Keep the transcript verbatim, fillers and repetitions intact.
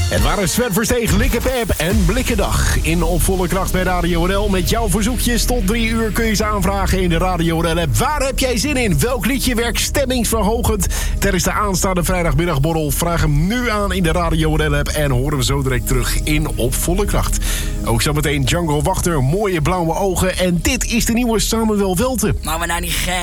Het waren Sven Versteeg, Likkepep en Blikkendag. In op volle kracht bij Radio N L. Met jouw verzoekjes tot drie uur kun je ze aanvragen in de Radio N L-app. Waar heb jij zin in? Welk liedje werkt stemmingsverhogend tijdens de aanstaande vrijdagmiddagborrel? Vraag hem nu aan in de Radio N L-app en horen we zo direct terug in Op Volle Kracht. Ook zometeen Django Wachter, mooie blauwe ogen. En dit is de nieuwe Samuel Welte. Maar we nou niet gek.